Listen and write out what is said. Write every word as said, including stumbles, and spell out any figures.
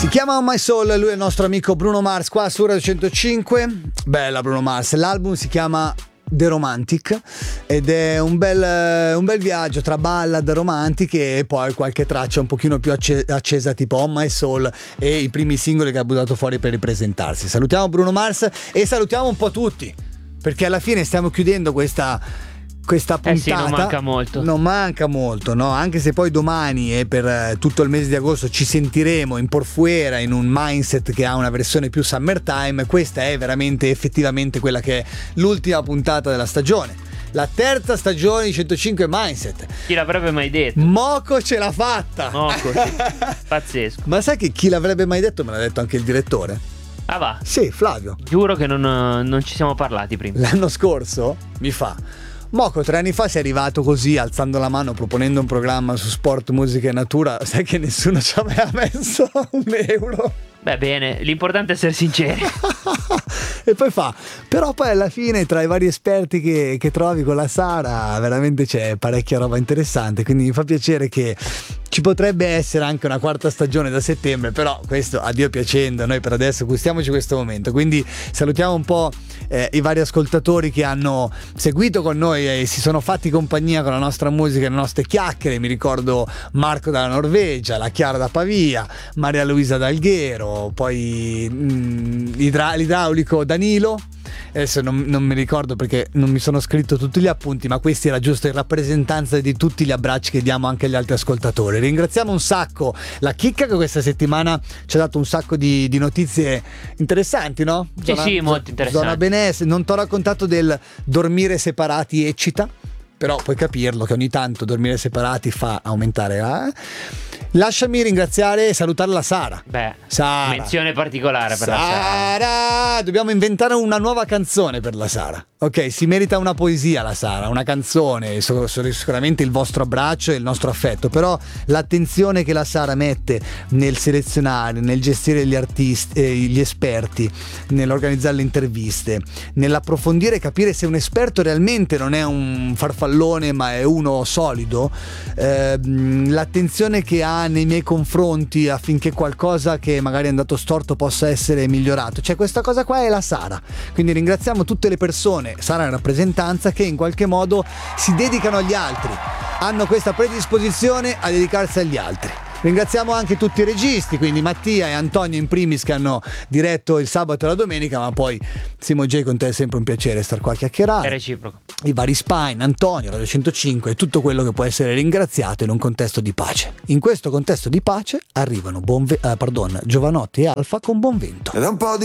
Si chiama On My Soul, lui è il nostro amico Bruno Mars qua su Radio centocinque. Bella Bruno Mars, l'album si chiama The Romantic ed è un bel, un bel viaggio tra ballad romantiche e poi qualche traccia un pochino più accesa tipo On My Soul e i primi singoli che ha buttato fuori per ripresentarsi. Salutiamo Bruno Mars e salutiamo un po' tutti, perché alla fine stiamo chiudendo questa questa puntata. Eh sì, non manca molto. Non manca molto, no? Anche se poi domani e per tutto il mese di agosto ci sentiremo in Porfuera in un mindset che ha una versione più summertime, questa è veramente effettivamente quella che è l'ultima puntata della stagione. La terza stagione di centocinque Mindset. Chi l'avrebbe mai detto? Moco ce l'ha fatta. Moco, sì. Pazzesco. Ma sai che chi l'avrebbe mai detto? Me l'ha detto anche il direttore. Ah va? Sì, Flavio. Giuro che non, non ci siamo parlati prima. L'anno scorso mi fa: Moco, tre anni fa sei arrivato così, alzando la mano, proponendo un programma su sport, musica e natura. Sai che nessuno ci aveva messo un euro? Beh, bene, l'importante è essere sinceri. E poi fa: però poi alla fine tra i vari esperti che, che trovi con la Sara veramente c'è parecchia roba interessante, quindi mi fa piacere che ci potrebbe essere anche una quarta stagione da settembre, però questo a Dio piacendo, noi per adesso gustiamoci questo momento. Quindi salutiamo un po' eh, i vari ascoltatori che hanno seguito con noi e si sono fatti compagnia con la nostra musica e le nostre chiacchiere. Mi ricordo Marco dalla Norvegia, la Chiara da Pavia, Maria Luisa d'Alghero, poi mh, l'idra- l'idraulico Danilo. Adesso non, non mi ricordo perché non mi sono scritto tutti gli appunti, ma questi era giusto in rappresentanza di tutti gli abbracci che diamo anche agli altri ascoltatori. Ringraziamo un sacco la Chicca che questa settimana ci ha dato un sacco di, di notizie interessanti, no? Sì, Zona, sì, molto interessanti. Zona benessere. Non ti ho raccontato del dormire separati eccita, però puoi capirlo che ogni tanto dormire separati fa aumentare la... Lasciami ringraziare e salutare la Sara. Beh, Sara. menzione particolare per Sara. la Sara. Dobbiamo inventare una nuova canzone per la Sara. Ok, si merita una poesia la Sara, una canzone, sicuramente il vostro abbraccio e il nostro affetto, però l'attenzione che la Sara mette nel selezionare, nel gestire gli artisti, eh, gli esperti, nell'organizzare le interviste, nell'approfondire e capire se un esperto realmente non è un farfallone ma è uno solido, eh, l'attenzione che ha nei miei confronti affinché qualcosa che magari è andato storto possa essere migliorato, cioè questa cosa qua è la Sara. Quindi ringraziamo tutte le persone, Sara in rappresentanza, che in qualche modo si dedicano agli altri, hanno questa predisposizione a dedicarsi agli altri. Ringraziamo anche tutti i registi, quindi Mattia e Antonio in primis, che hanno diretto il sabato e la domenica, ma poi Simo J, con te è sempre un piacere star qua a chiacchierare. È reciproco. I vari Spine, Antonio, Radio centocinque e tutto quello che può essere ringraziato in un contesto di pace. In questo contesto di pace arrivano Bonve- eh, pardon, Giovanotti e Alfa con Buon Vento. Ed è un po' di